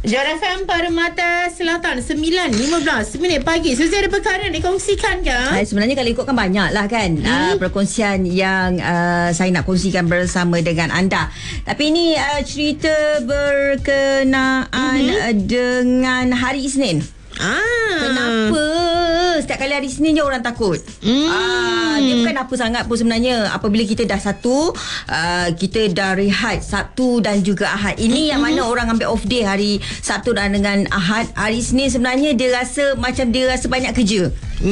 Jara FM Permata Selatan 9.15 minit pagi. Suzy, ada perkara nak dikongsikan ke? Sebenarnya kalau ikutkan banyak lah kan perkongsian yang saya nak kongsikan bersama dengan anda. Tapi ini cerita berkenaan dengan hari Isnin. Kenapa setiap kali hari Isnin je orang takut? Dia bukan apa sangat pun sebenarnya. Apabila kita dah kita dah rehat Sabtu dan juga Ahad. Ini yang mana orang ambil off day hari Sabtu dan dengan Ahad. Hari Isnin sebenarnya dia rasa macam dia rasa banyak kerja.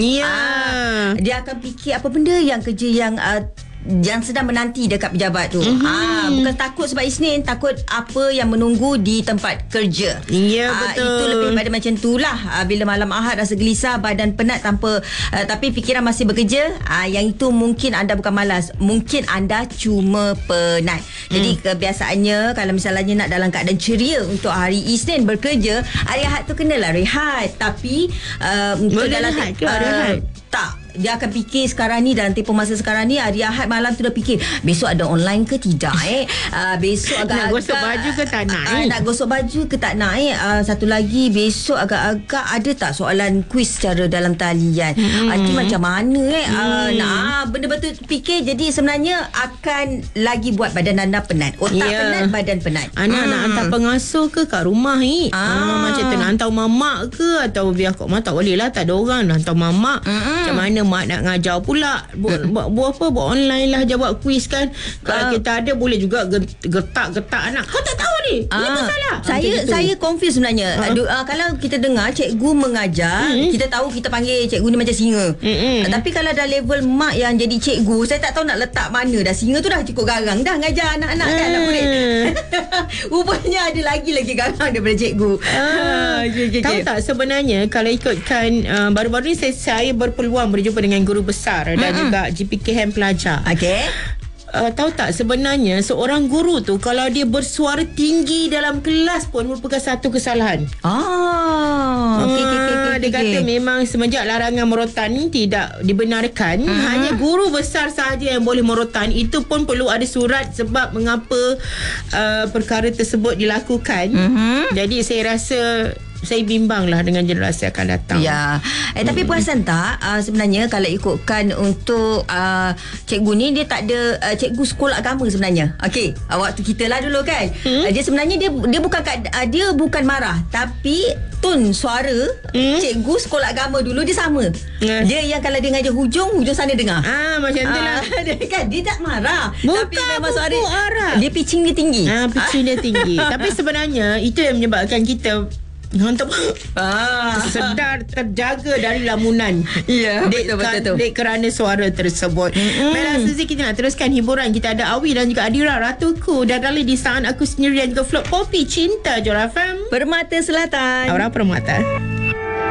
Dia akan fikir apa benda yang kerja yang sedang menanti dekat pejabat tu. Bukan takut sebab Isnin, takut apa yang menunggu di tempat kerja. Betul. Itu lebih pada macam itulah. Bila malam Ahad rasa gelisah, badan penat tapi fikiran masih bekerja. Yang itu mungkin anda bukan malas, mungkin anda cuma penat. Jadi kebiasaannya kalau misalnya nak dalam keadaan ceria untuk hari Isnin bekerja, hari Ahad tu kenalah rehat. Tapi untuk boleh dalam rehat ke hari Ahad? Tak. Dia akan fikir sekarang ni, dalam tempoh masa sekarang ni, hari Ahad malam tu dah fikir besok ada online ke tidak besok agak-agak nak gosok baju ke tak nak nak gosok baju ke tak nak satu lagi, besok agak-agak ada tak soalan kuis secara dalam talian. Nanti macam mana benda betul fikir. Jadi sebenarnya akan lagi buat badan anda penat, otak penat, badan penat. Anak nak hantar pengasuh ke kat rumah macam tu, nak hantar mamak ke, atau biar kat mak tak boleh lah, tak ada orang nak hantar mamak. Macam mana mak nak ngajar pula, buat online lah, jawab kuis kan. Kalau kita ada boleh juga getak anak. Kau tak tahu ni, ini salah. Saya confused sebenarnya. Kalau kita dengar cikgu mengajar, kita tahu kita panggil cikgu ni macam singa. Tapi kalau dah level mak yang jadi cikgu, saya tak tahu nak letak mana dah. Singa tu dah cukup garang dah ngajar anak-anak kan, anak murid. Rupanya ada lagi garang daripada cikgu. Tahu tak sebenarnya kalau ikutkan baru-baru ni saya berpeluang berjumpa dengan guru besar dan juga GPKM pelajar. Tahu tak sebenarnya seorang guru tu kalau dia bersuara tinggi dalam kelas pun merupakan satu kesalahan. Dia kata memang semenjak larangan merotan tidak dibenarkan, hanya guru besar sahaja yang boleh merotan. Itu pun perlu ada surat sebab mengapa perkara tersebut dilakukan. Jadi saya rasa saya bimbanglah dengan generasi akan datang. Tapi perasan tak sebenarnya kalau ikutkan untuk cikgu ni, dia tak ada cikgu sekolah agama sebenarnya. Waktu kita lah dulu kan. Dia sebenarnya dia bukan marah, tapi tone suara cikgu sekolah agama dulu dia sama. Dia yang kalau dia ngajar hujung sana dengar. Macam tu lah. Dia tak marah, tapi memang suara dia pitching dia tinggi. Pitching dia tinggi. Tapi sebenarnya itu yang menyebabkan kita sedar, terjaga dari lamunan. Betul. Dek kerana suara tersebut. Baiklah Suzy, kita nak teruskan hiburan. Kita ada Awi dan juga Adira, Ratuku, dan Dali di saat aku sendiri dan juga Float Poppy Cinta Jora FM Permata Selatan, Orang Permata.